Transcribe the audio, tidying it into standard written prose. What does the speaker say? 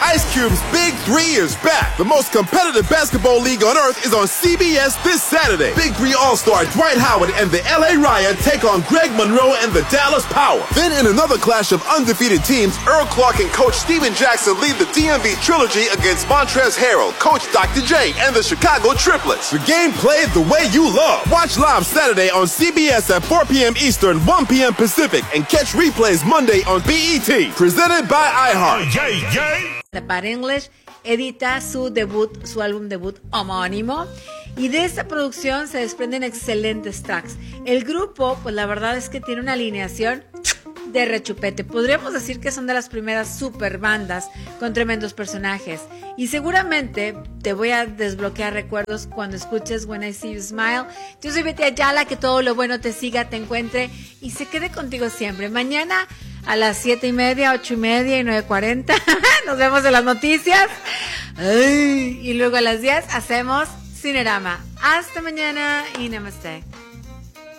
Ice Cube's Big 3 is back. The most competitive basketball league on earth is on CBS this Saturday. Big 3 All-Star Dwight Howard and the LA Riot take on Greg Monroe and the Dallas Power. Then in another clash of undefeated teams, Earl Clark and Coach Steven Jackson lead the DMV Trilogy against Montrezl Harrell, Coach Dr. J, and the Chicago Triplets. The game played the way you love. Watch live Saturday on CBS at 4 p.m. Eastern, 1 p.m. Pacific, and catch replays Monday on BET. Presented by iHeart. Para English edita su álbum debut homónimo, y de esta producción se desprenden excelentes tracks. El grupo, pues la verdad es que tiene una alineación de rechupete. Podríamos decir que son de las primeras super bandas con tremendos personajes. Y seguramente te voy a desbloquear recuerdos cuando escuches When I See You Smile. Yo soy Betty Ayala, que todo lo bueno te siga, te encuentre y se quede contigo siempre. Mañana a las 7:30, 8:30 y 9:40 nos vemos en las noticias. Y luego a las 10 hacemos Cinerama. Hasta mañana y namaste.